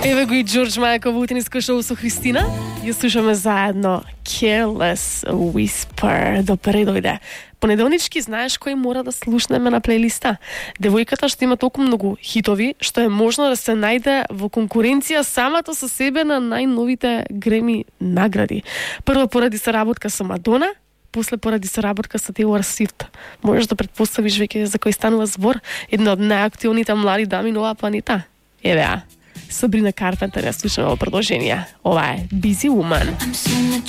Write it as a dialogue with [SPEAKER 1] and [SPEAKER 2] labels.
[SPEAKER 1] Еве го и Джордж Майкъл во утениско шоу со Христина. Ја слушаме заедно Careless Whisper. Допре дојде. Понеделнички знаеш кој мора да слушнеме на плейлиста? Девојката што има толку многу хитови, што е можно да се најде во конкуренција самата со себе на најновите Греми награди. Прво поради соработка со Мадона, после поради соработка со Тейлор Свифт. Можеш да претпоставиш веќе за кој станува збор, една од најактуелните млади дами на оваа планета. Еве Сабрина Карпентер ја слушаме во продолжение. Ова е Busy Woman.